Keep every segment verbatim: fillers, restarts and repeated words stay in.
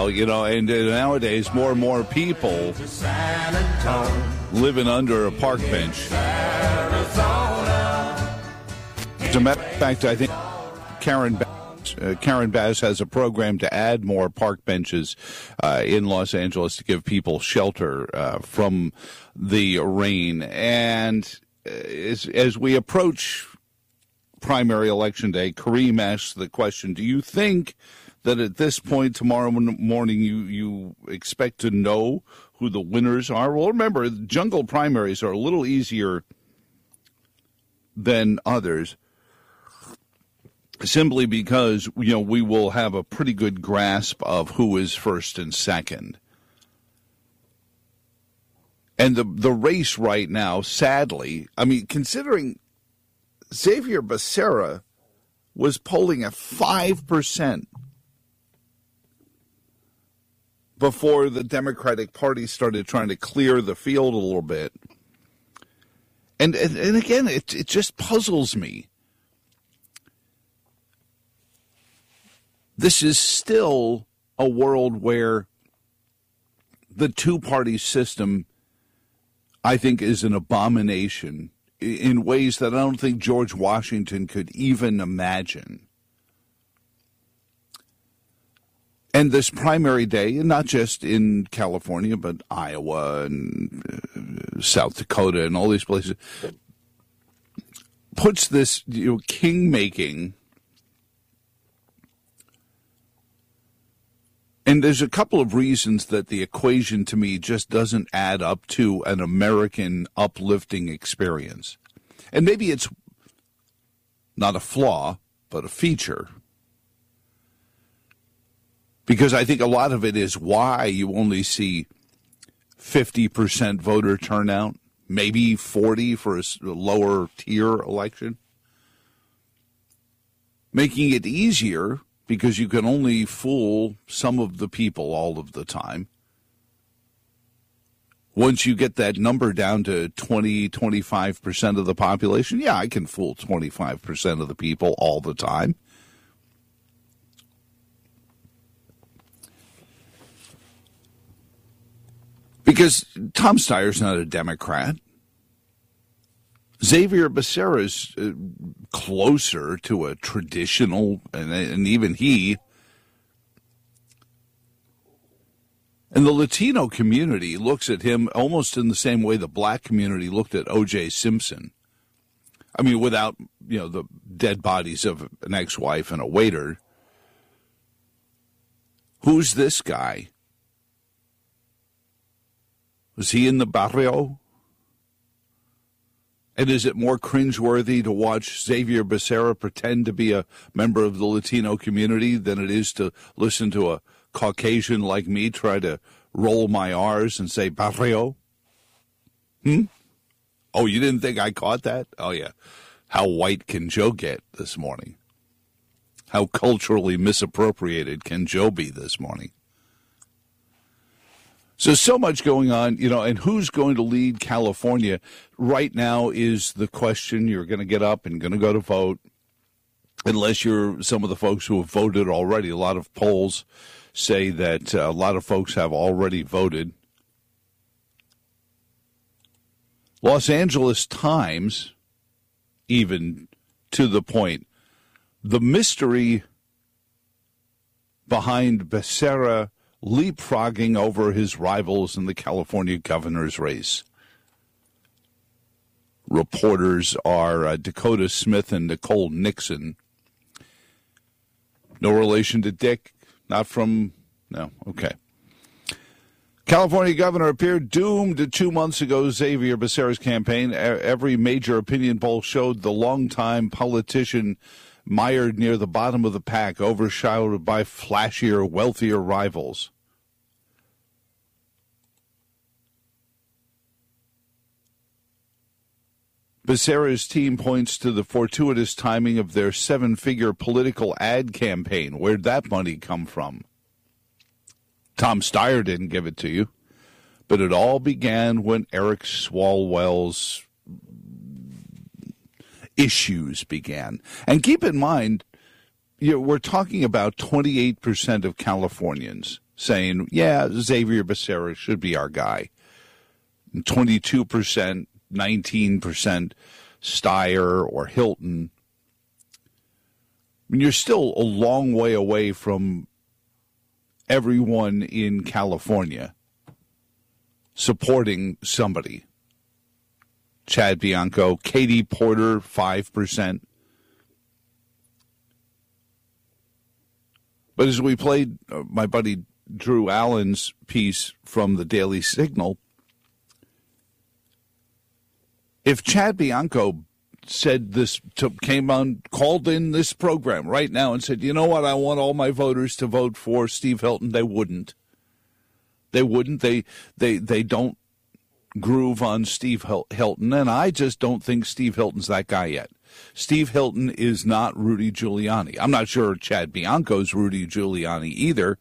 you know, and uh, nowadays more and more people living under a park bench. As a matter of fact, I think Karen Bass, uh, Karen Bass has a program to add more park benches uh, in Los Angeles to give people shelter uh, from the rain. And as, as we approach primary election day, Kareem asks the question, do you think that at this point tomorrow morning you, you expect to know who the winners are? Well, remember, jungle primaries are a little easier than others, simply because, you know, we will have a pretty good grasp of who is first and second. And the the race right now, sadly, I mean, considering Xavier Becerra was polling at five percent before the Democratic Party started trying to clear the field a little bit. And and, and again, it it just puzzles me. This is still a world where the two-party system, I think, is an abomination in ways that I don't think George Washington could even imagine. And this primary day, and not just in California, but Iowa and uh, South Dakota and all these places, puts this, you know, king-making. And there's a couple of reasons that the equation to me just doesn't add up to an American uplifting experience. And maybe it's not a flaw, but a feature. Because I think a lot of it is why you only see fifty percent voter turnout, maybe forty for a lower tier election. Making it easier because you can only fool some of the people all of the time. Once you get that number down to twenty, twenty-five percent of the population, yeah, I can fool twenty-five percent of the people all the time. Because Tom Steyer's not a Democrat. Xavier Becerra is uh, closer to a traditional, and, and even he, and the Latino community looks at him almost in the same way the black community looked at O J Simpson. I mean, without, you know, the dead bodies of an ex-wife and a waiter. Who's this guy? Was he in the barrio? And is it more cringeworthy to watch Xavier Becerra pretend to be a member of the Latino community than it is to listen to a Caucasian like me try to roll my R's and say barrio? Hmm? Oh, you didn't think I caught that? Oh, yeah. How white can Joe get this morning? How culturally misappropriated can Joe be this morning? So, so much going on, you know, and who's going to lead California right now is the question. You're going to get up and going to go to vote, unless you're some of the folks who have voted already. A lot of polls say that uh, a lot of folks have already voted. Los Angeles Times, even to the point, the mystery behind Becerra leapfrogging over his rivals in the California governor's race. Reporters are uh, Dakota Smith and Nicole Nixon. No relation to Dick? Not from... No, okay. California governor appeared doomed two months ago, Xavier Becerra's campaign. Every major opinion poll showed the longtime politician mired near the bottom of the pack, overshadowed by flashier, wealthier rivals. Becerra's team points to the fortuitous timing of their seven-figure political ad campaign. Where'd that money come from? Tom Steyer didn't give it to you. But it all began when Eric Swalwell's issues began. And keep in mind, you know, we're talking about twenty-eight percent of Californians saying, yeah, Xavier Becerra should be our guy. twenty-two percent, nineteen percent Steyer or Hilton. I mean, you're still a long way away from everyone in California supporting somebody. Chad Bianco, Katie Porter, five percent. But as we played uh, my buddy Drew Allen's piece from the Daily Signal, if Chad Bianco said this, to, came on, called in this program right now and said, you know what, I want all my voters to vote for Steve Hilton, they wouldn't. They wouldn't. They they they don't groove on Steve Hilton, and I just don't think Steve Hilton's that guy yet. Steve Hilton is not Rudy Giuliani. I'm not sure Chad Bianco's Rudy Giuliani either.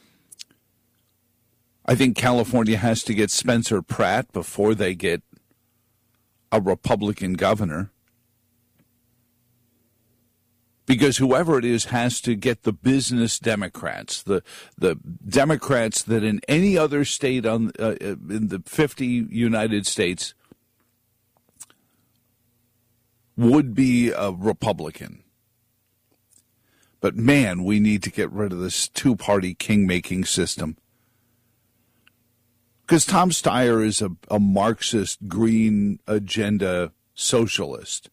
I think California has to get Spencer Pratt before they get a Republican governor. Because whoever it is has to get the business Democrats, the the Democrats that in any other state on uh, in the fifty United States would be a Republican. But man, we need to get rid of this two-party king-making system. Because Tom Steyer is a, a Marxist, green agenda socialist.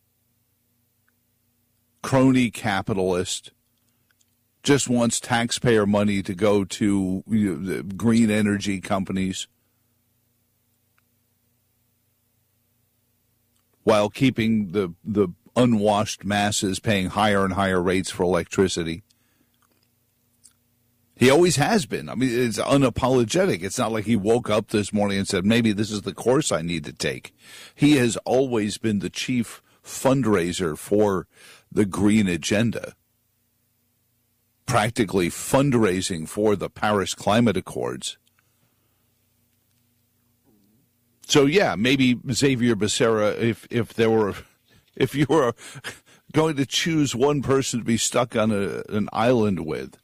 Crony capitalist, just wants taxpayer money to go to you know, the green energy companies while keeping the, the unwashed masses paying higher and higher rates for electricity. He always has been. I mean, it's unapologetic. It's not like he woke up this morning and said, maybe this is the course I need to take. He has always been the chief fundraiser for the green agenda, practically fundraising for the Paris Climate Accords. So yeah, maybe Xavier Becerra, if if there were, if you were going to choose one person to be stuck on a, an island with,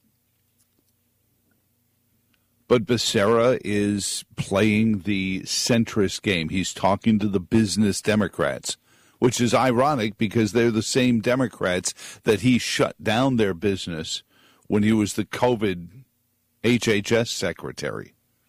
but Becerra is playing the centrist game. He's talking to the business Democrats, which is ironic because they're the same Democrats that he shut down their business when he was the COVID H H S secretary.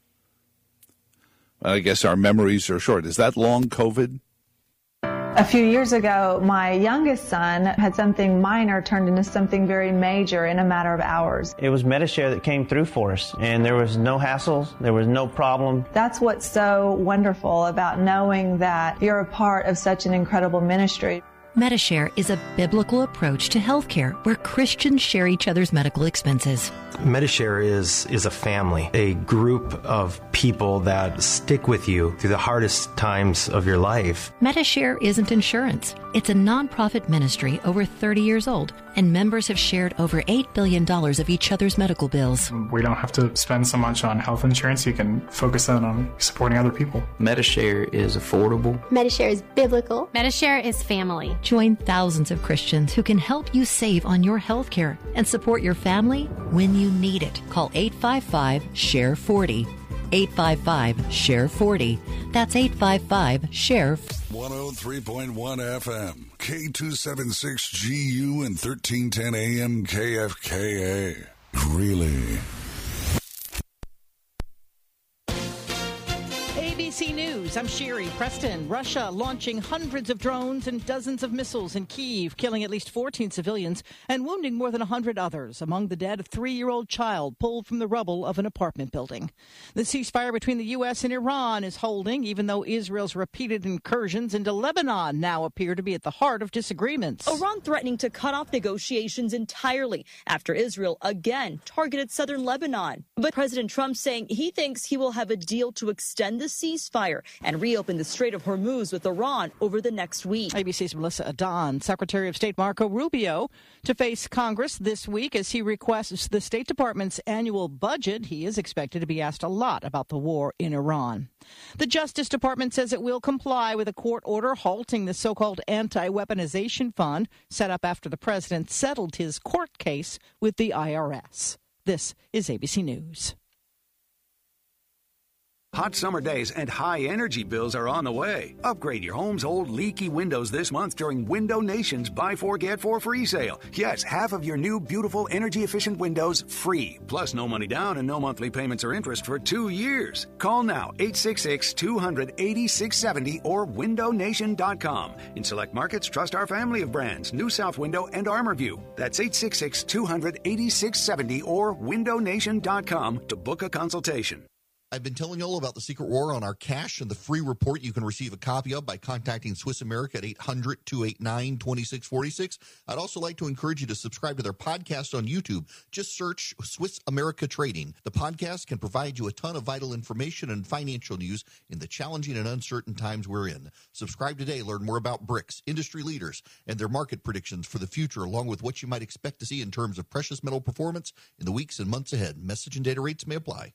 I guess our memories are short. Is that long COVID? A few years ago, my youngest son had something minor turned into something very major in a matter of hours. It was Medi-Share that came through for us, and there was no hassles, there was no problem. That's what's so wonderful about knowing that you're a part of such an incredible ministry. Medi-Share is a biblical approach to healthcare where Christians share each other's medical expenses. Medi-Share is is a family, a group of people that stick with you through the hardest times of your life. Medi-Share isn't insurance. It's a nonprofit ministry over thirty years old, and members have shared over eight billion dollars of each other's medical bills. We don't have to spend so much on health insurance. You can focus on, on supporting other people. Medi-Share is affordable. Medi-Share is biblical. Medi-Share is family. Join thousands of Christians who can help you save on your health care and support your family when you need it. Call eight five five, S H A R E forty. eight five five, S H A R E forty. That's eight five five, S H A R E forty. one oh three point one F M, K two seventy-six G U and thirteen ten A M K F K A. Really? A B C News, I'm Sherry Preston. Russia launching hundreds of drones and dozens of missiles in Kyiv, killing at least fourteen civilians and wounding more than one hundred others. Among the dead, a three-year-old child pulled from the rubble of an apartment building. The ceasefire between the U S and Iran is holding, even though Israel's repeated incursions into Lebanon now appear to be at the heart of disagreements. Iran threatening to cut off negotiations entirely after Israel again targeted southern Lebanon. But President Trump saying he thinks he will have a deal to extend the ceasefire and reopen the Strait of Hormuz with Iran over the next week. A B C's Melissa Adon, Secretary of State Marco Rubio, to face Congress this week as he requests the State Department's annual budget. He is expected to be asked a lot about the war in Iran. The Justice Department says it will comply with a court order halting the so-called anti-weaponization fund set up after the president settled his court case with the I R S. This is A B C News. Hot summer days and high energy bills are on the way. Upgrade your home's old leaky windows this month during Window Nation's Buy Four Get Four free sale. Yes, half of your new beautiful energy efficient windows free. Plus no money down and no monthly payments or interest for two years. Call now eight six six, two hundred, eighty-six seventy or window nation dot com. In select markets, trust our family of brands, New South Window and ArmorView. That's eight six six, two hundred, eighty-six seventy or window nation dot com to book a consultation. I've been telling you all about the secret war on our cash and the free report you can receive a copy of by contacting Swiss America at eight hundred, two eight nine, two six four six. I'd also like to encourage you to subscribe to their podcast on YouTube. Just search Swiss America Trading. The podcast can provide you a ton of vital information and financial news in the challenging and uncertain times we're in. Subscribe today. Learn more about BRICS, industry leaders, and their market predictions for the future, along with what you might expect to see in terms of precious metal performance in the weeks and months ahead. Message and data rates may apply.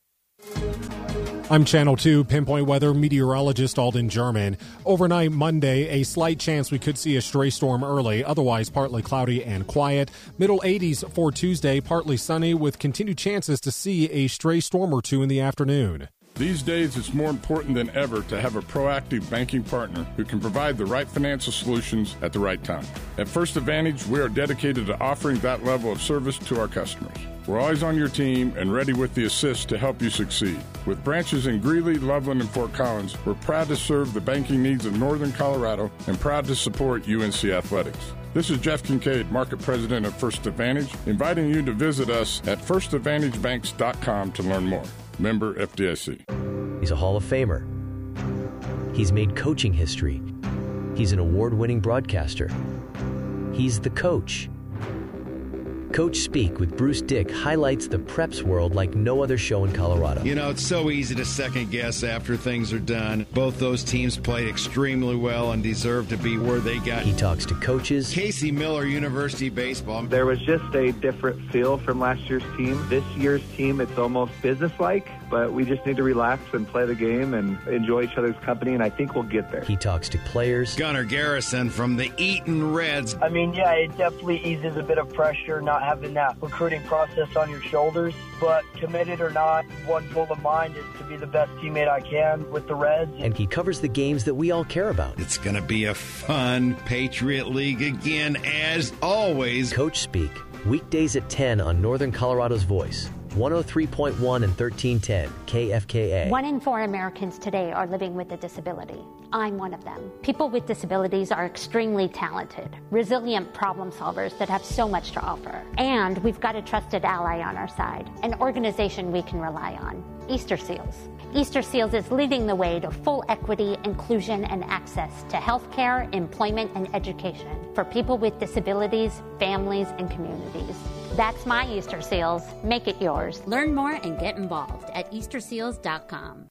I'm Channel two Pinpoint Weather meteorologist Alden German. Overnight Monday, a slight chance we could see a stray storm early, otherwise partly cloudy and quiet. Middle eighties for Tuesday, partly sunny with continued chances to see a stray storm or two in the afternoon. These days, it's more important than ever to have a proactive banking partner who can provide the right financial solutions at the right time. At First Advantage, we are dedicated to offering that level of service to our customers. We're always on your team and ready with the assist to help you succeed. With branches in Greeley, Loveland, and Fort Collins, we're proud to serve the banking needs of Northern Colorado and proud to support U N C Athletics. This is Jeff Kincaid, Market President of First Advantage, inviting you to visit us at first advantage banks dot com to learn more. Member F D I C. He's a Hall of Famer. He's made coaching history. He's an award-winning broadcaster. He's the coach. Coach Speak with Bruce Dick highlights the preps world like no other show in Colorado. You know, it's so easy to second guess after things are done. Both those teams played extremely well and deserve to be where they got. He talks to coaches. Casey Miller, University Baseball. There was just a different feel from last year's team. This year's team, it's almost businesslike, but we just need to relax and play the game and enjoy each other's company, and I think we'll get there. He talks to players. Gunnar Garrison from the Eaton Reds. I mean, yeah, it definitely eases a bit of pressure not having that recruiting process on your shoulders, but committed or not, one goal of mine is to be the best teammate I can with the Reds. And he covers the games that we all care about. It's going to be a fun Patriot League again, as always. Coach Speak, weekdays at ten on Northern Colorado's Voice. one oh three point one and thirteen ten K F K A. One in four Americans today are living with a disability. I'm one of them. People with disabilities are extremely talented, resilient problem solvers that have so much to offer. And we've got a trusted ally on our side, an organization we can rely on, Easter Seals. Easter Seals is leading the way to full equity, inclusion, and access to health care, employment, and education for people with disabilities, families, and communities. That's my Easter Seals. Make it yours. Learn more and get involved at easter seals dot com.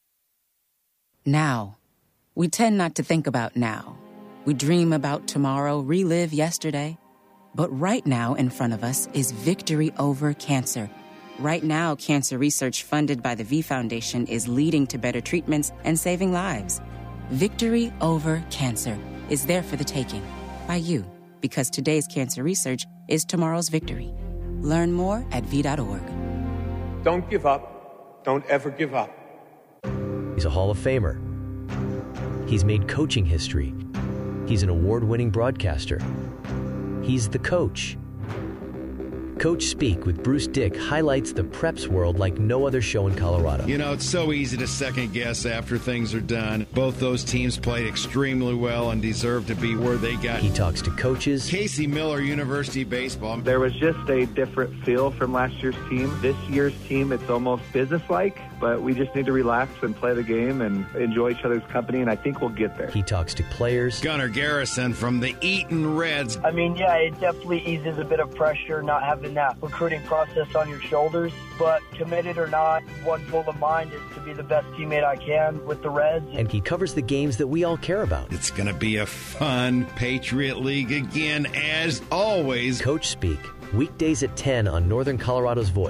Now. We tend not to think about now. We dream about tomorrow, relive yesterday. But right now in front of us is victory over cancer. Right now, cancer research funded by the V Foundation is leading to better treatments and saving lives. Victory over cancer is there for the taking by you, because today's cancer research is tomorrow's victory. Learn more at v dot org. Don't give up. Don't ever give up. He's a Hall of Famer. He's made coaching history. He's an award-winning broadcaster. He's the coach. Coach Speak with Bruce Dick highlights the preps world like no other show in Colorado. You know, it's so easy to second guess after things are done. Both those teams played extremely well and deserve to be where they got. He talks to coaches. Casey Miller, University Baseball. There was just a different feel from last year's team. This year's team, it's almost businesslike, but we just need to relax and play the game and enjoy each other's company, and I think we'll get there. He talks to players. Gunnar Garrison from the Eaton Reds. I mean, yeah, it definitely eases a bit of pressure not having that recruiting process on your shoulders, but committed or not, one goal of mine is to be the best teammate I can with the Reds. And he covers the games that we all care about. It's going to be a fun Patriot League again, as always. Coach Speak, weekdays at ten on Northern Colorado's Voice.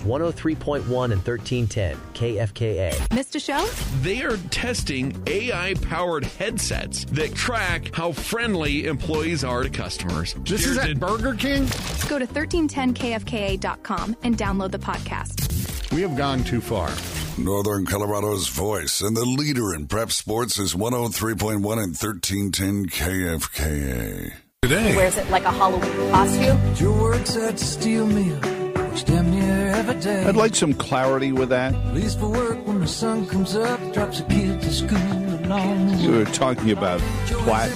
one oh three point one and thirteen ten K F K A. Missed a show? They are testing A I-powered headsets that track how friendly employees are to customers. This is at Burger King? Go to thirteen ten K F K A dot com and download the podcast. We have gone too far. Northern Colorado's voice and the leader in prep sports is one oh three point one and thirteen ten K F K A. Today. He wears it like a Halloween costume. Your work's at steel mill, which damn near every day. I'd like some clarity with that. Leaves for work when the sun comes up, drops a kid to school along the way. You were talking about twat.